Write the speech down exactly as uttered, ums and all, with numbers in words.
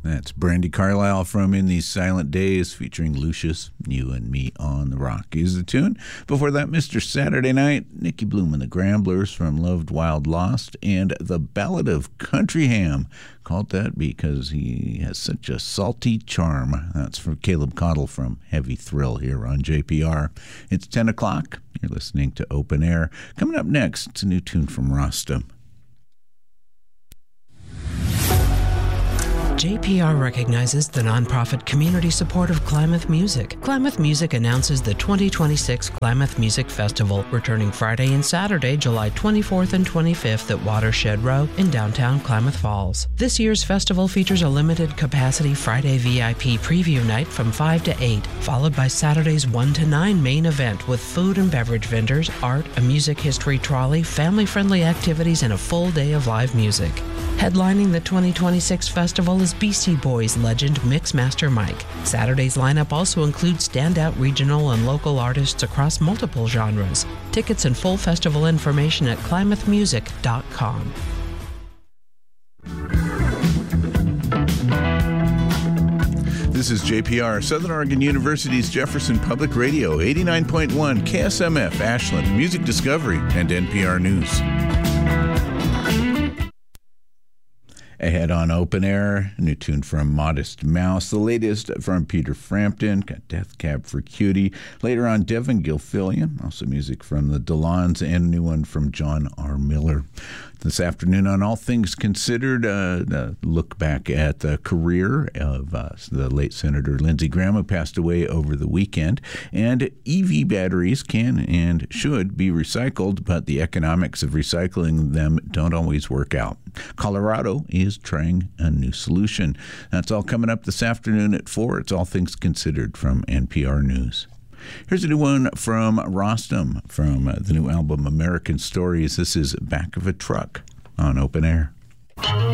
That's Brandi Carlile from In These Silent Days, featuring Lucius, You and Me on the Rock is the tune. Before that, Mister Saturday Night, Nicky Bloom and the Gramblers from Loved Wild Lost, and The Ballad of Country Ham, called that because he has such a salty charm. That's from Caleb Cottle from Heavy Thrill here on J P R. It's ten o'clock. You're listening to Open Air. Coming up next, it's a new tune from Rostam. J P R recognizes the nonprofit community support of Klamath Music. Klamath Music announces the twenty twenty-six Klamath Music Festival, returning Friday and Saturday, July twenty-fourth and twenty-fifth at Watershed Row in downtown Klamath Falls. This year's festival features a limited capacity Friday V I P preview night from five to eight, followed by Saturday's one to nine main event with food and beverage vendors, art, a music history trolley, family-friendly activities, and a full day of live music. Headlining the twenty twenty-six festival is Beastie Boys legend Mixmaster Mike. Saturday's lineup also includes standout regional and local artists across multiple genres. Tickets and full festival information at klamath music dot com. This is J P R, Southern Oregon University's Jefferson Public Radio, eighty-nine point one K S M F Ashland, Music Discovery, and N P R News. Ahead on Open Air, a new tune from Modest Mouse, the latest from Peter Frampton, got Death Cab for Cutie. Later on, Devin Gilfillian, also music from the Delons, and a new one from John R. Miller. This afternoon on All Things Considered, uh, a look back at the career of uh, the late Senator Lindsey Graham, who passed away over the weekend. And E V batteries can and should be recycled, but the economics of recycling them don't always work out. Colorado is trying a new solution. That's all coming up this afternoon at four. It's All Things Considered from N P R News. Here's a new one from Rostam from uh, the new album American Stories. This is Back of a Truck on Open Air.